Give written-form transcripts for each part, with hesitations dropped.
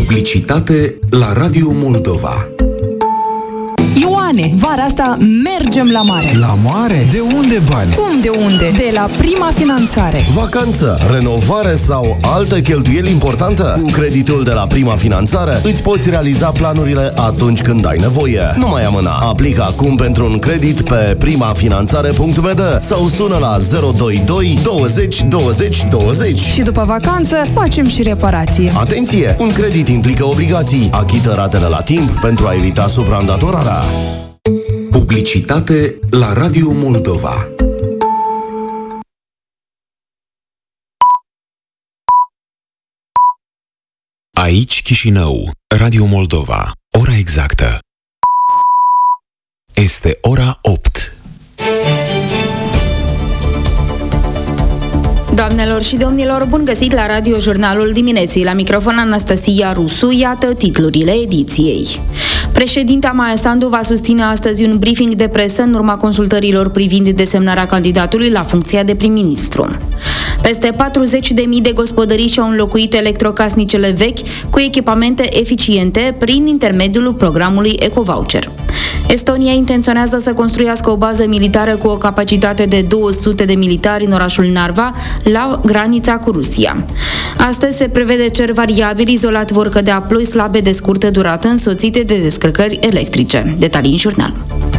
Publicitate la Radio Moldova. Ioane, vara asta mergem la mare. La mare? De unde bani? Cum de unde? De la Prima Finanțare. Vacanță, renovare sau altă cheltuieli importantă? Cu creditul de la Prima Finanțare îți poți realiza planurile atunci când ai nevoie. Nu mai amâna. Aplică acum pentru un credit pe primafinanțare.md sau sună la 022 20 20 20. Și după vacanță facem și reparație. Atenție! Un credit implică obligații. Achită ratele la timp pentru a evita supraîndatorarea. Publicitate la Radio Moldova. Aici Chișinău, Radio Moldova. Ora exactă este ora 8. Doamnelor și domnilor, bun găsit la Radio Jurnalul Dimineții. La microfon Anastasia Rusu, iată titlurile ediției. Președinta Maia Sandu va susține astăzi un briefing de presă în urma consultărilor privind desemnarea candidatului la funcția de prim-ministru. Peste 40.000 de gospodării și-au înlocuit electrocasnicele vechi cu echipamente eficiente prin intermediul programului EcoVoucher. Estonia intenționează să construiască o bază militară cu o capacitate de 200 de militari în orașul Narva, la granița cu Rusia. Astăzi se prevede cer variabil, izolat vor cădea ploi slabe de scurtă durată însoțite de descărcări electrice. Detalii în jurnal.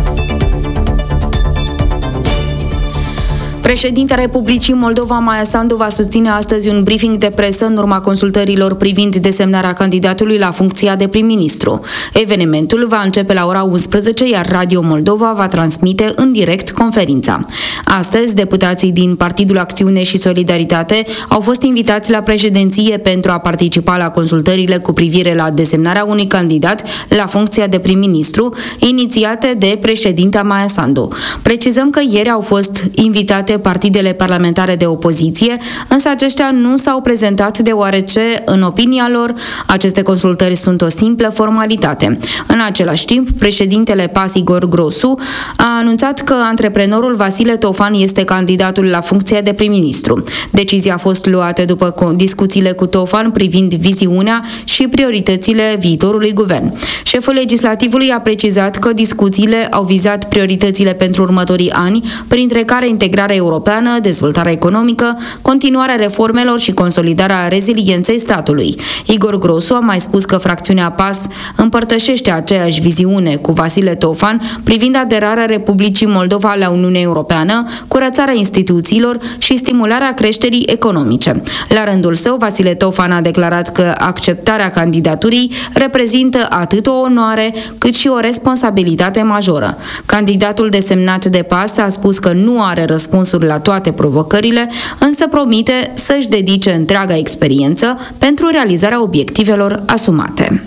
Președintele Republicii Moldova, Maia Sandu, va susține astăzi un briefing de presă în urma consultărilor privind desemnarea candidatului la funcția de prim-ministru. Evenimentul va începe la ora 11, iar Radio Moldova va transmite în direct conferința. Astăzi, deputații din Partidul Acțiune și Solidaritate au fost invitați la președinție pentru a participa la consultările cu privire la desemnarea unui candidat la funcția de prim-ministru, inițiate de președinta Maia Sandu. Precizăm că ieri au fost invitate partidele parlamentare de opoziție, însă aceștia nu s-au prezentat deoarece, în opinia lor, aceste consultări sunt o simplă formalitate. În același timp, președintele PAS Igor Grosu a anunțat că antreprenorul Vasile Tofan este candidatul la funcția de prim-ministru. Decizia a fost luată după discuțiile cu Tofan privind viziunea și prioritățile viitorului guvern. Șeful legislativului a precizat că discuțiile au vizat prioritățile pentru următorii ani, printre care integrarea europeană, dezvoltarea economică, continuarea reformelor și consolidarea rezilienței statului. Igor Grosu a mai spus că fracțiunea PAS împărtășește aceeași viziune cu Vasile Tofan privind aderarea Republicii Moldova la Uniunea Europeană, curățarea instituțiilor și stimularea creșterii economice. La rândul său, Vasile Tofan a declarat că acceptarea candidaturii reprezintă atât o onoare cât și o responsabilitate majoră. Candidatul desemnat de PAS a spus că nu are răspunsuri la toate provocările, însă promite să-și dedice întreaga experiență pentru realizarea obiectivelor asumate.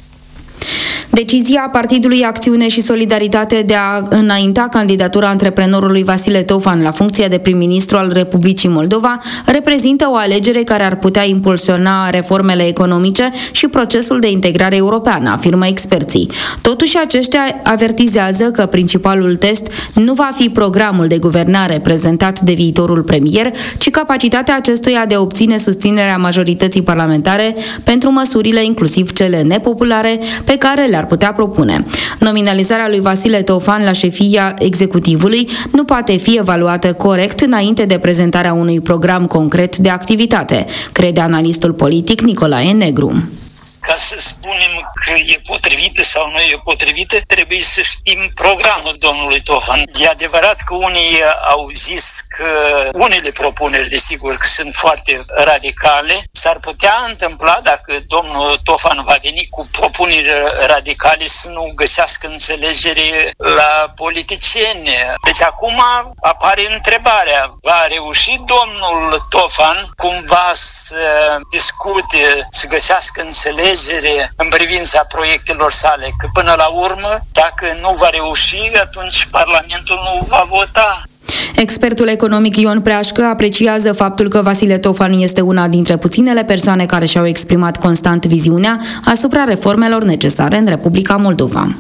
Decizia Partidului Acțiune și Solidaritate de a înainta candidatura antreprenorului Vasile Tofan la funcția de prim-ministru al Republicii Moldova reprezintă o alegere care ar putea impulsiona reformele economice și procesul de integrare europeană, afirmă experții. Totuși, aceștia avertizează că principalul test nu va fi programul de guvernare prezentat de viitorul premier, ci capacitatea acestuia de a obține susținerea majorității parlamentare pentru măsurile, inclusiv cele nepopulare, pe care le-ar putea propune. Nominalizarea lui Vasile Tofan la șefia executivului nu poate fi evaluată corect înainte de prezentarea unui program concret de activitate, crede analistul politic Nicolae Negru. Ca să spunem că e potrivită sau nu e potrivită, trebuie să știm programul domnului Tofan. E adevărat că unii au zis că unele propuneri, desigur, că sunt foarte radicale. S-ar putea întâmpla, dacă domnul Tofan va veni cu propuneri radicale, să nu găsească înțelegere la politicieni. Deci acum apare întrebarea, va reuși domnul Tofan cumva să discute, să găsească înțelegere în privința proiectelor sale, că până la urmă, dacă nu va reuși, atunci Parlamentul nu va vota. Expertul economic Ion Preașcă apreciază faptul că Vasile Tofan este una dintre puținele persoane care și-au exprimat constant viziunea asupra reformelor necesare în Republica Moldova.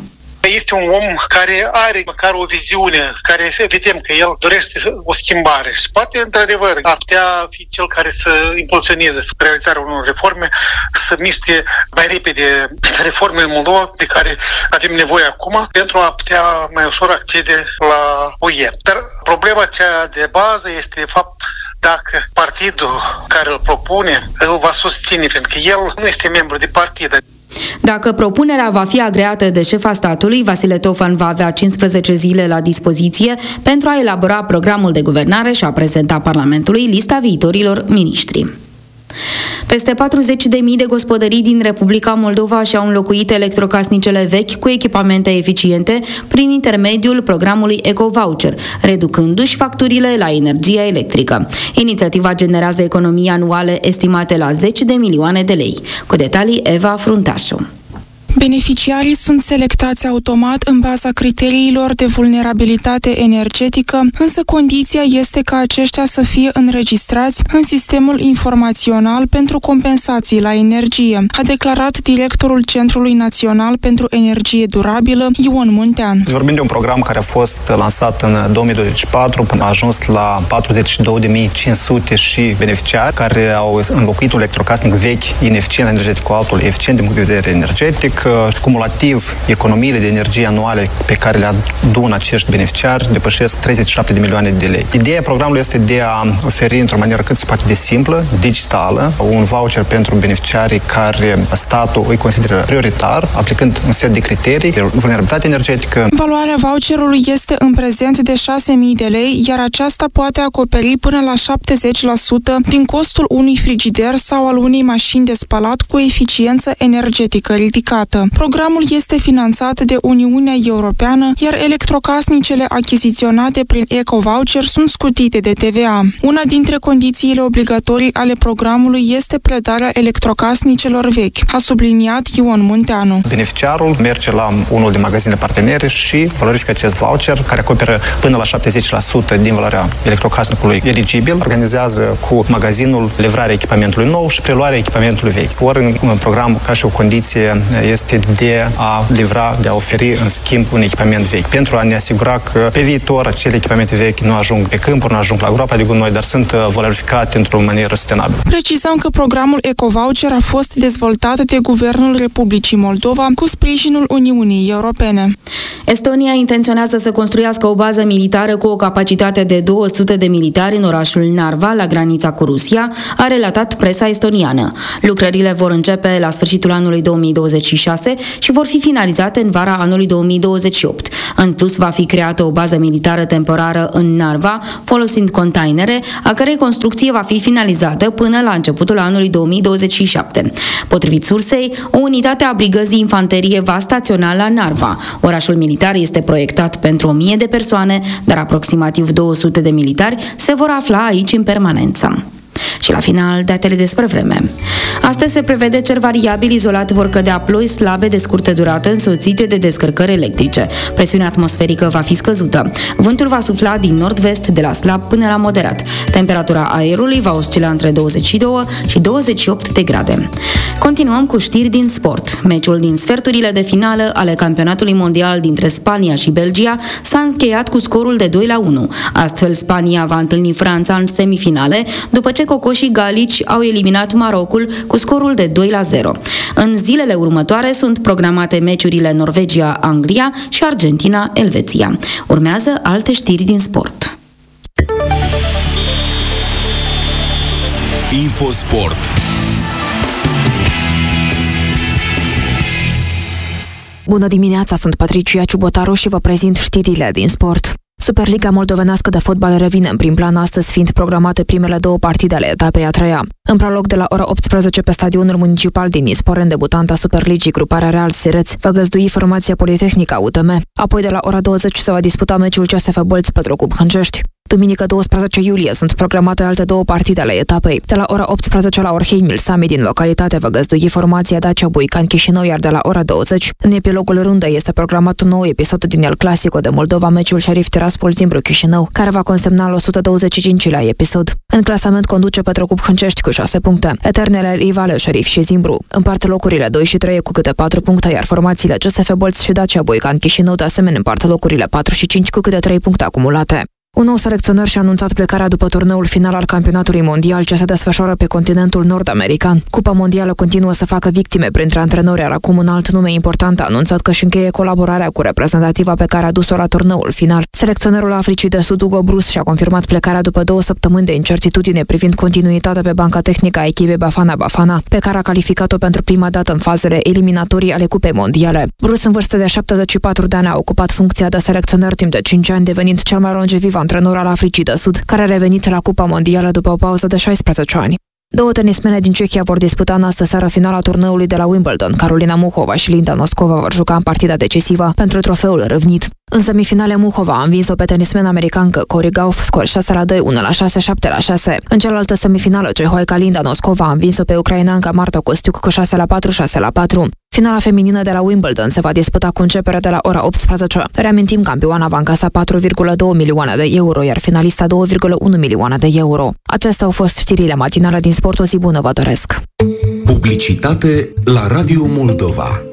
este un om care are măcar o viziune, care vedem că el dorește o schimbare și poate, într-adevăr, ar putea fi cel care să impulsioneze realizarea unor reforme, să miște mai repede reformele în Moldova de care avem nevoie acum pentru a putea mai ușor accede la UE. Dar problema cea de bază este de fapt dacă partidul care îl propune îl va susține, pentru că el nu este membru de partid. Dacă propunerea va fi agreată de șefa statului, Vasile Tofan va avea 15 zile la dispoziție pentru a elabora programul de guvernare și a prezenta Parlamentului lista viitorilor miniștri. Peste 40.000 de gospodării din Republica Moldova și-au înlocuit electrocasnicele vechi cu echipamente eficiente prin intermediul programului Eco-Voucher, reducându-și facturile la energia electrică. Inițiativa generează economii anuale estimate la 10 de milioane de lei. Cu detalii, Eva Fruntașu. Beneficiarii sunt selectați automat în baza criteriilor de vulnerabilitate energetică, însă condiția este ca aceștia să fie înregistrați în sistemul informațional pentru compensații la energie, a declarat directorul Centrului Național pentru Energie Durabilă, Ion Muntean. Vorbim de un program care a fost lansat în 2024, până a ajuns la 42.500 și beneficiari care au înlocuit un electrocasnic vechi, ineficient energetic cu altul eficient din punct de vedere energetic. Cumulativ, economiile de energie anuale pe care le adună acești beneficiari depășesc 37 de milioane de lei. Ideea programului este de a oferi într-o manieră cât se poate de simplă, digitală, un voucher pentru beneficiarii care statul îi consideră prioritar, aplicând un set de criterii de vulnerabilitate energetică. Valoarea voucherului este în prezent de 6.000 de lei, iar aceasta poate acoperi până la 70% din costul unui frigider sau al unei mașini de spălat cu eficiență energetică ridicată. Programul este finanțat de Uniunea Europeană, iar electrocasnicele achiziționate prin Eco-Voucher sunt scutite de TVA. Una dintre condițiile obligatorii ale programului este predarea electrocasnicelor vechi, a subliniat Ion Munteanu. Beneficiarul merge la unul din magazinele partenere și valorifică acest voucher, care acoperă până la 70% din valoarea electrocasnicului eligibil, organizează cu magazinul livrarea echipamentului nou și preluarea echipamentului vechi. Ori în program, ca și o condiție, este de a livra, de a oferi în schimb un echipament vechi, pentru a ne asigura că pe viitor acele echipamente vechi nu ajung pe câmpuri, nu ajung la groapa de gunoi, dar sunt valorificate într-o manieră sustenabilă. Precizăm că programul Eco-Voucher a fost dezvoltat de Guvernul Republicii Moldova cu sprijinul Uniunii Europene. Estonia intenționează să construiască o bază militară cu o capacitate de 200 de militari în orașul Narva, la granița cu Rusia, a relatat presa estoniană. Lucrările vor începe la sfârșitul anului 2026 și vor fi finalizate în vara anului 2028. În plus, va fi creată o bază militară temporară în Narva, folosind containere, a cărei construcție va fi finalizată până la începutul anului 2027. Potrivit sursei, o unitate a brigăzii infanterie va staționa la Narva. Orașul militar este proiectat pentru 1000 de persoane, dar aproximativ 200 de militari se vor afla aici în permanență. Și la final, datele despre vreme. Astăzi se prevede cer variabil, izolat vor cădea ploi slabe de scurtă durată însoțite de descărcări electrice. Presiunea atmosferică va fi scăzută. Vântul va sufla din nord-vest de la slab până la moderat. Temperatura aerului va oscila între 22 și 28 de grade. Continuăm cu știri din sport. Meciul din sferturile de finală ale campionatului mondial dintre Spania și Belgia s-a încheiat cu scorul de 2-1. Astfel, Spania va întâlni Franța în semifinale, după ce cocoșii galici au eliminat Marocul cu scorul de 2-0. În zilele următoare sunt programate meciurile Norvegia-Anglia și Argentina-Elveția. Urmează alte știri din sport. Infosport. Bună dimineața, sunt Patricia Ciubotaru și vă prezint știrile din sport. Superliga moldovenească de fotbal revine în prim plan astăzi, fiind programate primele două partide ale etapei a treia. În prolog de la ora 18 pe stadionul municipal din Isporen, debutanta Superligii, gruparea Real Sireț va găzdui formația Politehnica UTM. Apoi de la ora 20 se va disputa meciul CSF Bălți Petrocub Hâncești. Duminică 12 iulie sunt programate alte 2 partide ale etapei. De la ora 18 la Orhei Milsami din localitate va găzdui formația Dacia Buican Chișinău, iar de la ora 20, în epilogul rundei este programat un nou episod din El Clasico de Moldova, meciul Șerif Tiraspol Zimbru Chișinău, care va consemna al 125-lea episod. În clasament conduce Petrocup Hâncești cu 6 puncte. Eternele rivale Șerif și Zimbru împart locurile 2 și 3 cu câte 4 puncte, iar formațiile CSF Bolț și Dacia Buican Chișinău de asemenea împart locurile 4 și 5 cu câte 3 puncte acumulate. Un nou selecționer și-a anunțat plecarea după turneul final al campionatului mondial ce se desfășoară pe continentul nord-american. Cupa mondială continuă să facă victime printre antrenori, iar acum un alt nume important a anunțat că își încheie colaborarea cu reprezentativa pe care a dus-o la turneul final. Selecționerul Africii de Sud, Hugo Bruce, și-a confirmat plecarea după 2 săptămâni de incertitudine privind continuitatea pe banca tehnică a echipei Bafana Bafana, pe care a calificat-o pentru prima dată în fazele eliminatorii ale Cupei Mondiale. Bruce, în vârstă de 74 de ani, a ocupat funcția de selecționer timp de 5 ani, devenind cel mai longeviv antrenor al Africii de Sud, care a revenit la Cupa Mondială după o pauză de 16 ani. 2 tenismene din Cehia vor disputa în astă seară finala turneului de la Wimbledon. Carolina Muchova și Linda Noskova vor juca în partida decisivă pentru trofeul râvnit. În semifinale, Muchova a învins-o pe tenismen americancă Cory Gauff, scor 6-2, 1-6, 7-6. În cealaltă semifinală, cehoica Linda Noskova a învins-o pe ucrainanca Marta Kostiuk cu 6-4, 6-4. Finala feminină de la Wimbledon se va disputa cu începere de la ora 18. Reamintim, campioana va încasa 4,2 milioane de euro, iar finalista 2,1 milioane de euro. Acestea au fost știrile matinale din Sport. O zi bună vă doresc! Publicitate la Radio Moldova.